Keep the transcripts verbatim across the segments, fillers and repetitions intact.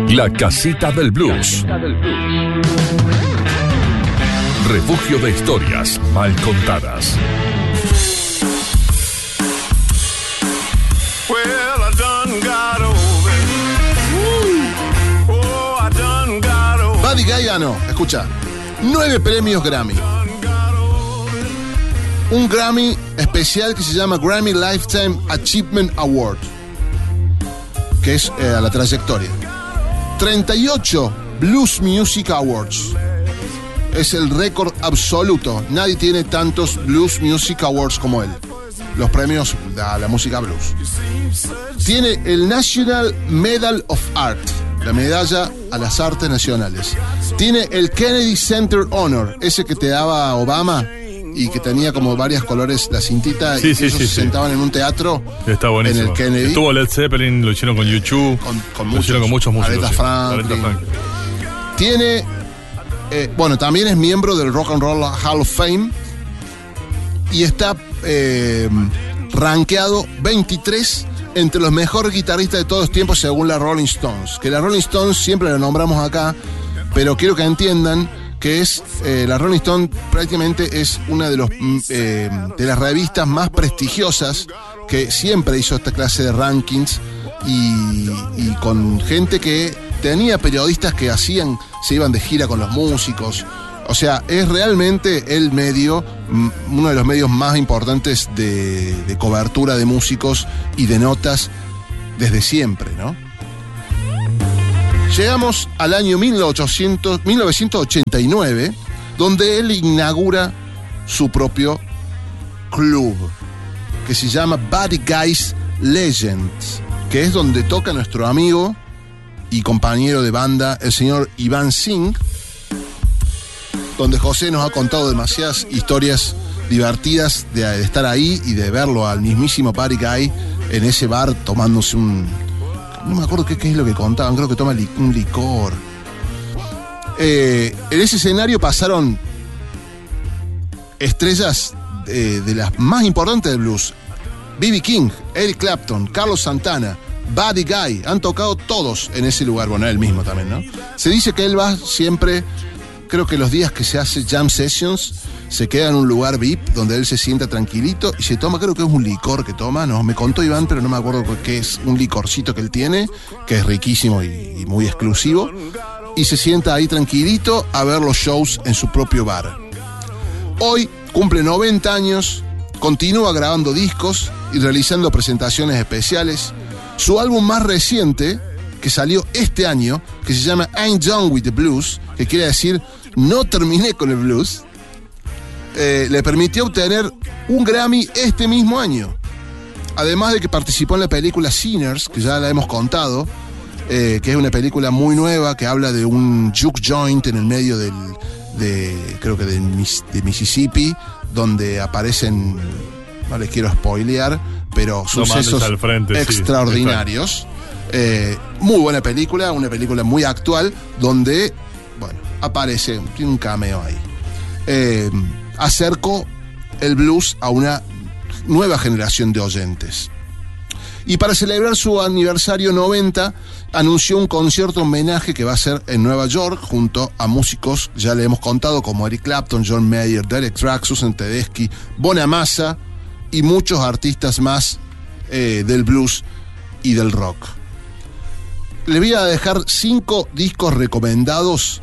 La Casita del Blues. Refugio de historias mal contadas. Buddy Guy ganó, escucha, nueve premios Grammy. Un Grammy especial que se llama Grammy Lifetime Achievement Award, que es eh, a la trayectoria. treinta y ocho Blues Music Awards. Es el récord absoluto. Nadie tiene tantos Blues Music Awards como él. Los premios a la música blues. Tiene el National Medal of Art, la medalla a las artes nacionales. Tiene el Kennedy Center Honor, ese que te daba Obama y que tenía como varios colores la cintita, sí, y sí, ellos sí, se sí. sentaban en un teatro. Está buenísimo. En el Kennedy. Estuvo Led Zeppelin, lo hicieron con U dos, con, con lo muchos, hicieron con muchos músicos. Aretha sí. Franklin. Aretha Franklin. Tiene, eh, bueno, también es miembro del Rock and Roll Hall of Fame y está eh, rankeado veintitrés entre los mejores guitarristas de todos los tiempos según la Rolling Stones. Que la Rolling Stones siempre la nombramos acá, pero quiero que entiendan que es eh, la Rolling Stone prácticamente es una de los eh, de las revistas más prestigiosas que siempre hizo esta clase de rankings y, y con gente que tenía periodistas que hacían, se iban de gira con los músicos. O sea, es realmente el medio, uno de los medios más importantes de, de cobertura de músicos y de notas desde siempre, ¿no? Llegamos al año mil novecientos ochenta y nueve, donde él inaugura su propio club, que se llama Buddy Guy's Legends, que es donde toca nuestro amigo y compañero de banda, el señor Ivan Singh, donde José nos ha contado demasiadas historias divertidas de, de estar ahí y de verlo al mismísimo Buddy Guy en ese bar tomándose un... No me acuerdo qué, qué es lo que contaban, creo que toma li, un licor. Eh, en ese escenario pasaron estrellas de, de las más importantes del blues. B B King, Eric Clapton, Carlos Santana, Buddy Guy, han tocado todos en ese lugar, bueno, él mismo también, ¿no? Se dice que él va siempre, creo que los días que se hace jam sessions, se queda en un lugar V I P donde él se sienta tranquilito y se toma, creo que es un licor que toma, no, me contó Iván, pero no me acuerdo qué es, un licorcito que él tiene, que es riquísimo y, y muy exclusivo, y se sienta ahí tranquilito a ver los shows en su propio bar. Hoy cumple noventa años, continúa grabando discos y realizando presentaciones especiales. Su álbum más reciente, que salió este año, que se llama I'm Done With The Blues, que quiere decir no terminé con el blues, eh, le permitió obtener un Grammy este mismo año. Además de que participó en la película Sinners, que ya la hemos contado, eh, que es una película muy nueva que habla de un juke joint en el medio del, de, creo que de, de Mississippi, donde aparecen, no les quiero spoilear, pero sucesos al frente, extraordinarios. Sí, eh, muy buena película, una película muy actual, donde, bueno, aparece, tiene un cameo ahí. Eh, acercó el blues a una nueva generación de oyentes. Y para celebrar su aniversario noventa, anunció un concierto homenaje que va a ser en Nueva York junto a músicos, ya le hemos contado, como Eric Clapton, John Mayer, Derek Track, Susan Tedeschi, Bonamassa y muchos artistas más eh, del blues y del rock. Le voy a dejar cinco discos recomendados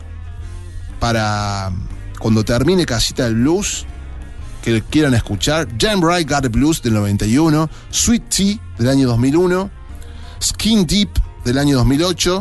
para cuando termine Casita del Blues, que quieran escuchar. Jam Right Got the Blues del noventa y uno, Sweet Tea del año dos mil uno, Skin Deep del año dos mil ocho,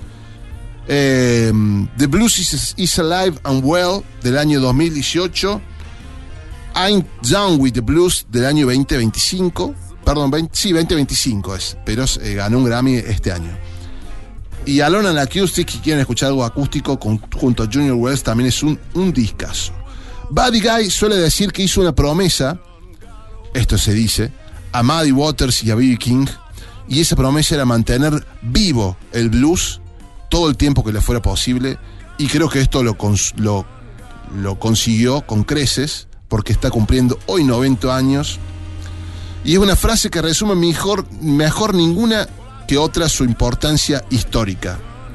eh, The Blues is, is Alive and Well del año dos mil dieciocho, I'm Done With The Blues del año veinte veinticinco, perdón, veinte, sí, veinte veinticinco es, pero eh, ganó un Grammy este año. Y Alone and Acoustic, si quieren escuchar algo acústico con, junto a Junior Wells, también es un, un discazo. Buddy Guy suele decir que hizo una promesa, esto se dice, a Muddy Waters y a B B King, y esa promesa era mantener vivo el blues todo el tiempo que le fuera posible, y creo que esto lo, cons- lo, lo consiguió con creces, porque está cumpliendo hoy noventa años, y es una frase que resume mejor, mejor ninguna que otra su importancia histórica.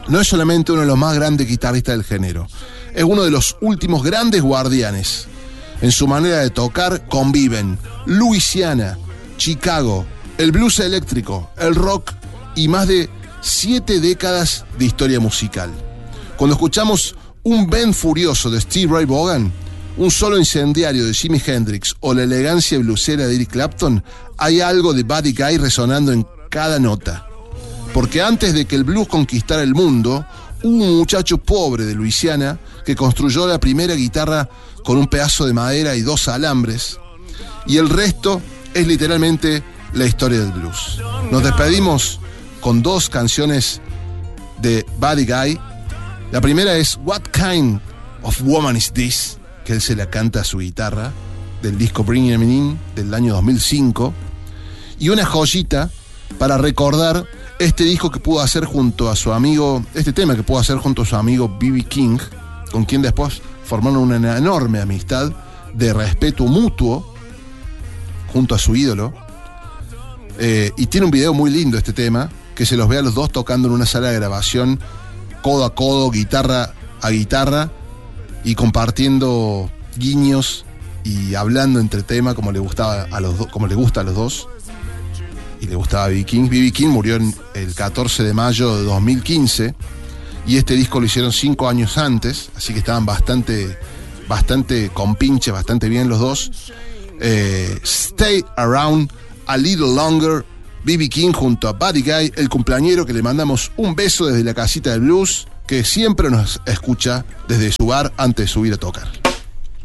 no es solamente uno de los más grandes guitarristas del género, es uno de los últimos grandes guardianes. En su manera de tocar conviven Luisiana, Chicago, el blues eléctrico, el rock y más de siete décadas de historia musical. Cuando escuchamos un bend furioso de Steve Ray Vaughan, un solo incendiario de Jimi Hendrix o la elegancia bluesera de Eric Clapton, hay algo de Buddy Guy resonando en cada nota. Porque antes de que el blues conquistara el mundo, hubo un muchacho pobre de Luisiana que construyó la primera guitarra con un pedazo de madera y dos alambres, y el resto es literalmente la historia del blues. Nos despedimos con dos canciones de Buddy Guy. La primera es What Kind of Woman Is This?, que él se la canta a su guitarra, del disco Bring Em In del año dos mil cinco, y una joyita para recordar este disco que pudo hacer junto a su amigo, este tema que pudo hacer junto a su amigo B B King, con quien después formaron una enorme amistad de respeto mutuo junto a su ídolo. Eh, y tiene un video muy lindo este tema, que se los ve a los dos tocando en una sala de grabación, codo a codo, guitarra a guitarra, y compartiendo guiños y hablando entre tema como le gustaba a los dos, como le gusta a los dos. Y le gustaba a B B King. B B King murió en el catorce de mayo de dos mil quince, y este disco lo hicieron cinco años antes, así que estaban bastante, bastante compinches, bastante bien los dos. Eh, Stay Around a Little Longer, B B King junto a Buddy Guy, el cumpleañero, que le mandamos un beso desde la casita del blues, que siempre nos escucha desde su bar antes de subir a tocar.